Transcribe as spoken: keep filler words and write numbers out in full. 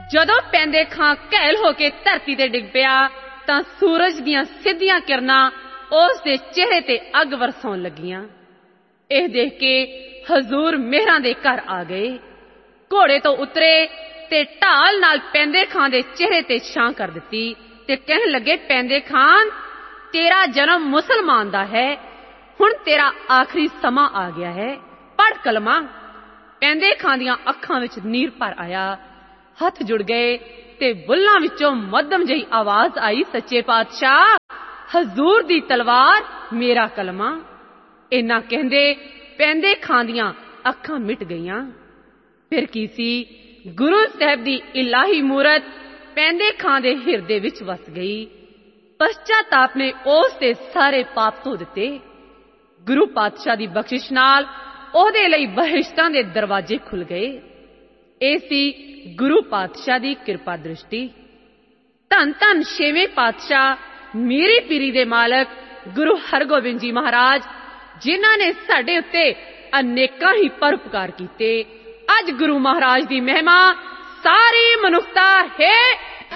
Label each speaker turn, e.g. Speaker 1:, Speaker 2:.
Speaker 1: ਜਦੋਂ ਪੈਂਦੇ ਖਾਂ ਘੈਲ ਹੋ ਕੇ ਧਰਤੀ ਤੇ ਡਿੱਗ ਪਿਆ ਤਾਂ ਸੂਰਜ ਦੀਆਂ ਸਿੱਧੀਆਂ ਕਿਰਨਾਂ ਉਸ ਦੇ ਚਿਹਰੇ ਤੇ ਅੱਗ ਵਰਸਾਉਣ ਲੱਗੀਆਂ। ਇਹ ਦੇਖ ਕੇ ਹਜ਼ੂਰ ਮਿਹਰਾਂ ਦੇ ਘਰ ਆ ਗਏ, ਘੋੜੇ ਤੋਂ ਉਤਰੇ ਤੇ ਢਾਲ ਨਾਲ ਪੈਂਦੇ ਖਾਂ ਦੇ ਚਿਹਰੇ ਤੇ ਛਾਂ ਕਰ ਦਿੱਤੀ ਤੇ ਕਹਿਣ ਲੱਗੇ, ਪੈਂਦੇ ਖਾਂ, ਤੇਰਾ ਜਨਮ ਮੁਸਲਮਾਨ ਦਾ ਹੈ, ਹੁਣ ਤੇਰਾ ਆਖਰੀ ਸਮਾਂ ਆ ਗਿਆ ਹੈ, ਪੜ੍ਹ ਕਲਮਾ। ਪੈਂਦੇ ਖਾਂ ਦੀਆਂ ਅੱਖਾਂ ਵਿੱਚ ਨੀਰ ਭਰ ਆਇਆ, ਹੱਥ ਜੁੜ ਗਏ ਤੇ ਬੁੱਲਾਂ ਵਿੱਚੋਂ ਮੱਧਮ ਜਿਹੀ ਆਵਾਜ਼ ਆਈ, ਸੱਚੇ ਪਾਤਸ਼ਾਹ, ਹਜ਼ੂਰ ਦੀ ਤਲਵਾਰ, ਮੇਰਾ ਕਲਮਾ। ਇੰਨਾ ਕਹਿੰਦੇ ਪੈਂਦੇ ਖਾਂ ਦੀਆਂ ਅੱਖਾਂ ਮਿਟ ਗਈਆਂ। ਫਿਰ ਕੀ ਸੀ, ਗੁਰੂ ਸਾਹਿਬ ਦੀ ਇਲਾਹੀ ਮੂਰਤ ਪੈਂਦੇ ਖਾਂ ਦੇ ਹਿਰਦੇ ਵਿੱਚ ਵਸ ਗਈ। ਪਸ਼ਚਾਤਾਪ ਨੇ ਉਸ ਦੇ ਸਾਰੇ ਪਾਪ ਧੋ ਦਿੱਤੇ। ਗੁਰੂ ਪਾਤਸ਼ਾਹ ਦੀ ਬਖਸ਼ਿਸ਼ ਨਾਲ ਉਹਦੇ ਲਈ ਬਹਿਸ਼ਤਾਂ ਦੇ ਦਰਵਾਜ਼ੇ ਖੁੱਲ ਗਏ। ਇਹ ਸੀ ਗੁਰੂ ਪਾਤਸ਼ਾਹ ਦੀ ਕਿਰਪਾ ਦ੍ਰਿਸ਼ਟੀ। ਧੰਨ ਧੰਨ ਛੇਵੇਂ ਪਾਤਸ਼ਾਹ ਮੀਰੀ ਪੀਰੀ ਦੇ ਮਾਲਕ ਗੁਰੂ ਹਰਗੋਬਿੰਦ ਜੀ ਮਹਾਰਾਜ, ਜਿਨ੍ਹਾਂ ਨੇ ਸਾਡੇ ਉੱਤੇ ਅਨੇਕਾਂ ਹੀ ਪਰਉਪਕਾਰ ਕੀਤੇ। ਅੱਜ ਗੁਰੂ ਮਹਾਰਾਜ ਦੀ ਮਹਿਮਾ ਸਾਰੀ ਮਨੁੱਖਤਾ ਹੈ